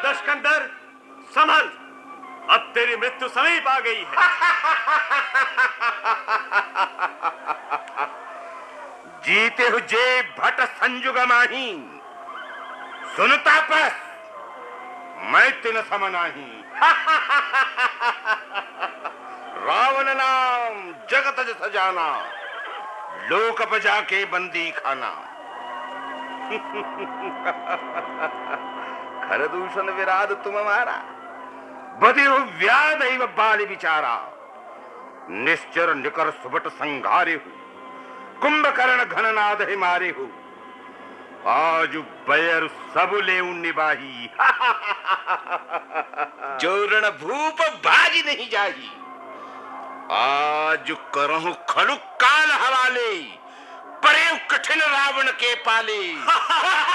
दशकंदर संभल, अब तेरी मृत्यु समीप आ गई है। जीते हुए भट संजुग माही, सुनता पस मैं तिन सम नाही। रावण नाम जगत जस जाना, लोक बजा के बंदी खाना। खरदूषण विराध तुम हमारा, बधिर व्याध एव बाल विचारा। निश्चर निकर सुबट संघारे हो, कुंभकर्ण घननाद ही मारे हो। आज बैर सब ले निबाही, जो रण भूप बाजी नहीं जाही। आज करहु खलु काल हवाले, परे कठिन रावण के पाले।